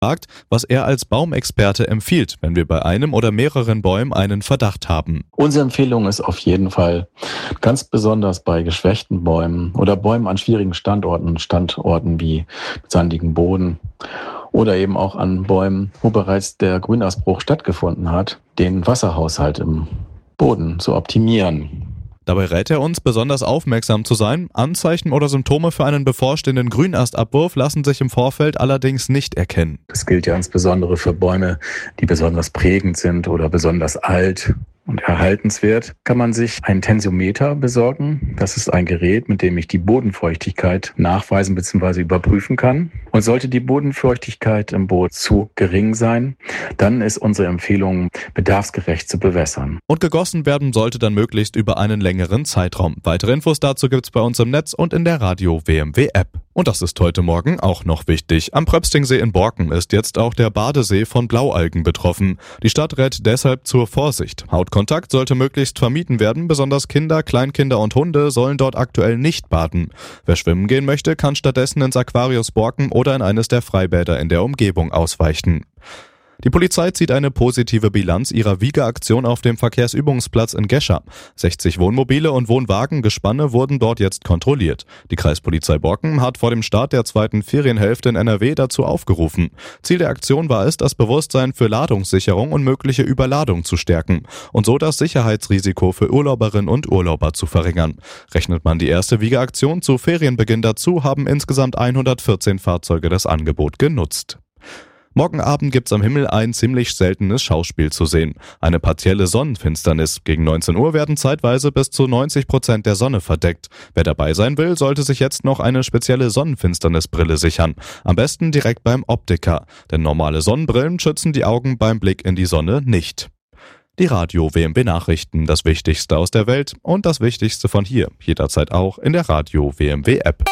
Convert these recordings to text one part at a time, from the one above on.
gefragt, was er als Baumexperte empfiehlt, wenn wir bei einem oder mehreren Bäumen einen Verdacht haben. Unsere Empfehlung ist auf jeden Fall, ganz besonders bei geschwächten Bäumen oder Bäumen an schwierigen Standorten wie sandigem Boden oder eben auch an Bäumen, wo bereits der Grünausbruch stattgefunden hat, den Wasserhaushalt im Boden zu optimieren. Dabei rät er uns, besonders aufmerksam zu sein. Anzeichen oder Symptome für einen bevorstehenden Grünastabwurf lassen sich im Vorfeld allerdings nicht erkennen. Das gilt ja insbesondere für Bäume, die besonders prägend sind oder besonders alt und erhaltenswert. Kann man sich ein Tensiometer besorgen. Das ist ein Gerät, mit dem ich die Bodenfeuchtigkeit nachweisen bzw. überprüfen kann. Und sollte die Bodenfeuchtigkeit im Boot zu gering sein, dann ist unsere Empfehlung, bedarfsgerecht zu bewässern. Und gegossen werden sollte dann möglichst über einen längeren Zeitraum. Weitere Infos dazu gibt's bei uns im Netz und in der Radio WMW App. Und das ist heute Morgen auch noch wichtig. Am Pröpstingsee in Borken ist jetzt auch der Badesee von Blaualgen betroffen. Die Stadt rät deshalb zur Vorsicht. Hautkontakt sollte möglichst vermieden werden. Besonders Kinder, Kleinkinder und Hunde sollen dort aktuell nicht baden. Wer schwimmen gehen möchte, kann stattdessen ins Aquarius Borken oder in eines der Freibäder in der Umgebung ausweichen. Die Polizei zieht eine positive Bilanz ihrer Wiegeaktion auf dem Verkehrsübungsplatz in Gescher. 60 Wohnmobile und Wohnwagengespanne wurden dort jetzt kontrolliert. Die Kreispolizei Borken hat vor dem Start der zweiten Ferienhälfte in NRW dazu aufgerufen. Ziel der Aktion war es, das Bewusstsein für Ladungssicherung und mögliche Überladung zu stärken und so das Sicherheitsrisiko für Urlauberinnen und Urlauber zu verringern. Rechnet man die erste Wiegeaktion zu Ferienbeginn dazu, haben insgesamt 114 Fahrzeuge das Angebot genutzt. Morgen Abend gibt's am Himmel ein ziemlich seltenes Schauspiel zu sehen. Eine partielle Sonnenfinsternis. Gegen 19 Uhr werden zeitweise bis zu 90% der Sonne verdeckt. Wer dabei sein will, sollte sich jetzt noch eine spezielle Sonnenfinsternisbrille sichern. Am besten direkt beim Optiker. Denn normale Sonnenbrillen schützen die Augen beim Blick in die Sonne nicht. Die Radio WMW Nachrichten, das Wichtigste aus der Welt und das Wichtigste von hier. Jederzeit auch in der Radio WMW App.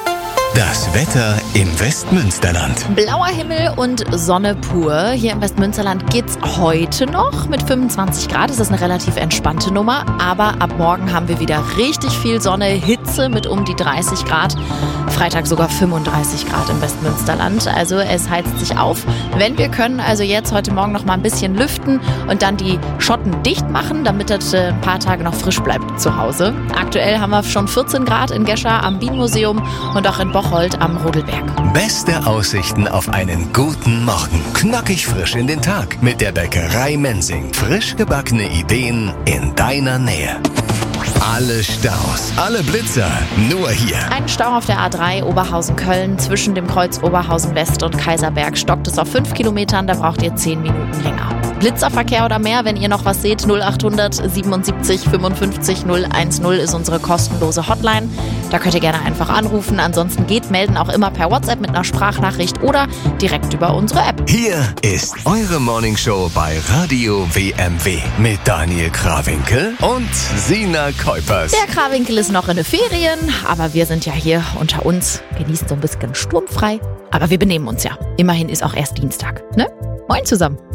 Das Wetter im Westmünsterland. Blauer Himmel und Sonne pur. Hier im Westmünsterland geht's heute noch mit 25 Grad. Das ist eine relativ entspannte Nummer. Aber ab morgen haben wir wieder richtig viel Sonne, Hitze mit um die 30 Grad. Freitag sogar 35 Grad im Westmünsterland. Also es heizt sich auf. Wenn wir können, also jetzt heute Morgen noch mal ein bisschen lüften und dann die Schotten dicht machen, damit das ein paar Tage noch frisch bleibt zu Hause. Aktuell haben wir schon 14 Grad in Gescher am Bienenmuseum und auch in Bocholt am Rodelberg. Beste Aussichten auf einen guten Morgen. Knackig frisch in den Tag mit der Bäckerei Mensing. Frisch gebackene Ideen in deiner Nähe. Alle Staus, alle Blitzer, nur hier. Ein Stau auf der A3 Oberhausen-Köln zwischen dem Kreuz Oberhausen-West und Kaiserberg stockt es auf 5 Kilometern, da braucht ihr 10 Minuten länger. Blitzerverkehr oder mehr, wenn ihr noch was seht, 0800 77 55 010 ist unsere kostenlose Hotline. Da könnt ihr gerne einfach anrufen. Ansonsten melden auch immer per WhatsApp mit einer Sprachnachricht oder direkt über unsere App. Hier ist eure Morningshow bei Radio WMW mit Daniel Krawinkel und Sina Kuipers. Der Krawinkel ist noch in den Ferien, aber wir sind ja hier unter uns, genießen so ein bisschen sturmfrei. Aber wir benehmen uns ja. Immerhin ist auch erst Dienstag, ne? Moin zusammen.